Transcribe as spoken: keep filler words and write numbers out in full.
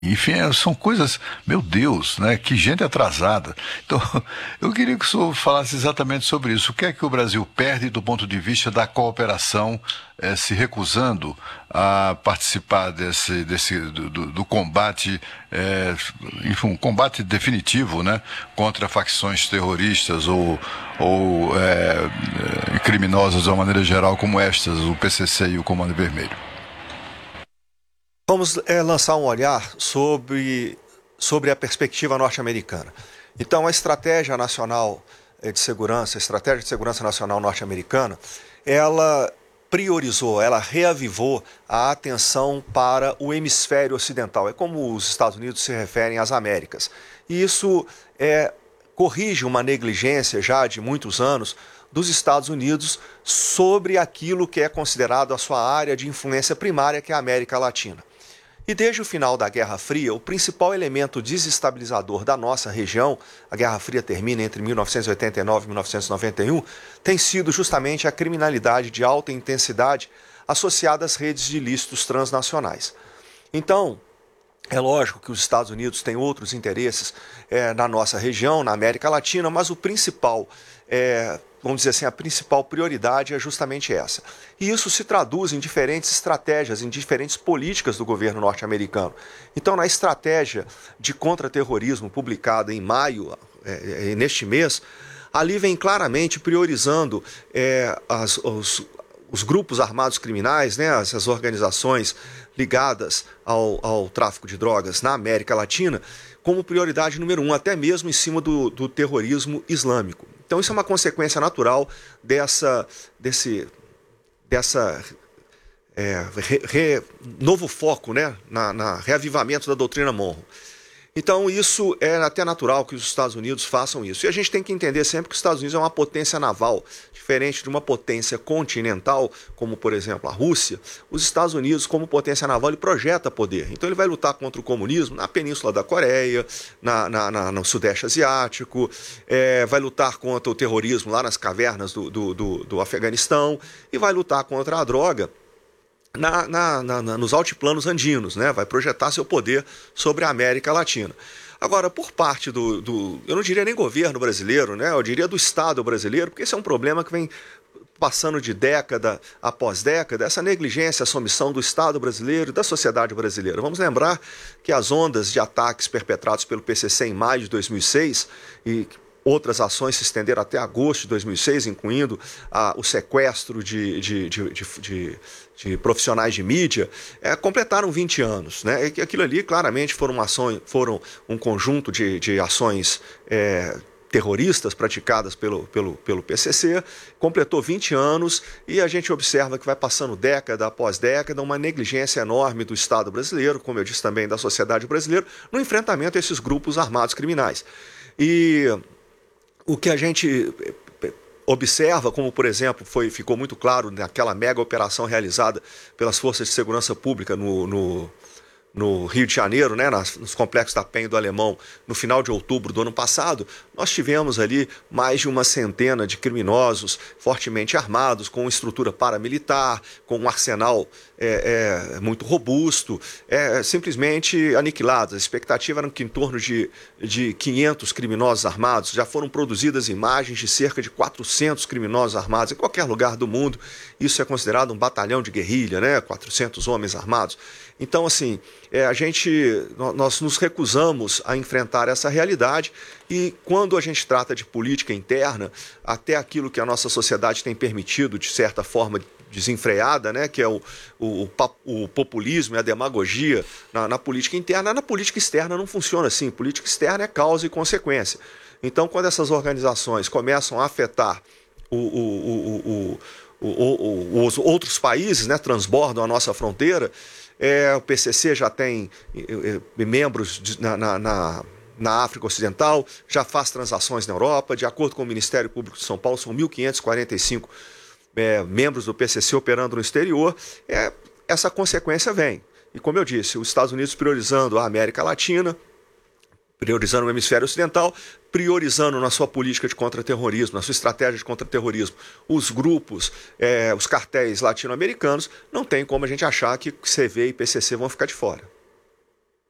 Enfim, é, são coisas, meu Deus, né? Que gente atrasada. Então, eu queria que o senhor falasse exatamente sobre isso. O que é que o Brasil perde do ponto de vista da cooperação, eh, se recusando a participar desse, desse do, do- do combate, eh, enfim, um combate definitivo, né? Contra facções terroristas ou, ou eh, eh, criminosas de uma maneira geral, como estas, o P C C e o Comando Vermelho. Vamos é, lançar um olhar sobre, sobre a perspectiva norte-americana. Então, a estratégia nacional eh, de segurança, a estratégia de segurança nacional norte-americana, ela priorizou, ela reavivou a atenção para o hemisfério ocidental. É como os Estados Unidos se referem às Américas. E isso é, corrige uma negligência já de muitos anos dos Estados Unidos sobre aquilo que é considerado a sua área de influência primária, que é a América Latina. E desde o final da Guerra Fria, o principal elemento desestabilizador da nossa região, a Guerra Fria termina entre mil novecentos e oitenta e nove e mil novecentos e noventa e um, tem sido justamente a criminalidade de alta intensidade associada às redes de ilícitos transnacionais. Então, é lógico que os Estados Unidos têm outros interesses é, na nossa região, na América Latina, mas o principal, é, vamos dizer assim, a principal prioridade é justamente essa. E isso se traduz em diferentes estratégias, em diferentes políticas do governo norte-americano. Então, na estratégia de contra-terrorismo publicada em maio, é, é, neste mês, ali vem claramente priorizando é, as, os, os grupos armados criminais, né, essas organizações ligadas ao, ao tráfico de drogas na América Latina, como prioridade número um, até mesmo em cima do, do terrorismo islâmico. Então isso é uma consequência natural dessa, desse, dessa é, re, re, novo foco, né, na, na reavivamento da doutrina Monroe. Então isso é até natural que os Estados Unidos façam isso. E a gente tem que entender sempre que os Estados Unidos é uma potência naval, diferente de uma potência continental, como por exemplo a Rússia. Os Estados Unidos, como potência naval, ele projeta poder. Então ele vai lutar contra o comunismo na Península da Coreia, na, na, na, no Sudeste Asiático, é, vai lutar contra o terrorismo lá nas cavernas do, do, do, do Afeganistão e vai lutar contra a droga Na, na, na, nos altiplanos andinos, né? Vai projetar seu poder sobre a América Latina. Agora, por parte do, do, eu não diria nem governo brasileiro, né? Eu diria do Estado brasileiro, porque esse é um problema que vem passando de década após década, essa negligência, essa omissão do Estado brasileiro e da sociedade brasileira. Vamos lembrar que as ondas de ataques perpetrados pelo P C C em maio de dois mil e seis e outras ações se estenderam até agosto de dois mil e seis, incluindo ah, o sequestro de, de, de, de, de, de profissionais de mídia, é, completaram vinte anos. Né? E aquilo ali claramente foram, ações, foram um conjunto de, de ações é, terroristas praticadas pelo, pelo, pelo P C C, completou vinte anos e a gente observa que vai passando década após década uma negligência enorme do Estado brasileiro, como eu disse também da sociedade brasileira, no enfrentamento a esses grupos armados criminais. E o que a gente observa, como por exemplo foi, ficou muito claro naquela mega operação realizada pelas forças de segurança pública no, no, no Rio de Janeiro, né, nas, nos complexos da Penha e do Alemão, no final de outubro do ano passado, nós tivemos ali mais de uma centena de criminosos fortemente armados, com estrutura paramilitar, com um arsenal é, é, muito robusto, é, simplesmente aniquilados. A expectativa era que em torno de, de quinhentos criminosos armados, já foram produzidas imagens de cerca de quatrocentos criminosos armados em qualquer lugar do mundo. Isso é considerado um batalhão de guerrilha, né, quatrocentos homens armados. Então, assim, é, a gente, nós nos recusamos a enfrentar essa realidade e quando a gente trata de política interna, até aquilo que a nossa sociedade tem permitido, de certa forma desenfreada, né, que é o, o, o populismo e a demagogia na, na política interna, na política externa não funciona assim. Política externa é causa e consequência. Então, quando essas organizações começam a afetar o, o, o, o, o, os outros países, né, transbordam a nossa fronteira, É, o P C C já tem é, membros de, na, na, na África Ocidental, já faz transações na Europa. De acordo com o Ministério Público de São Paulo, são mil quinhentos e quarenta e cinco é, membros do P C C operando no exterior. É, essa consequência vem. E como eu disse, os Estados Unidos priorizando a América Latina, priorizando o hemisfério ocidental, priorizando na sua política de contra-terrorismo, na sua estratégia de contra-terrorismo, os grupos, é, os cartéis latino-americanos, não tem como a gente achar que C V e P C C vão ficar de fora.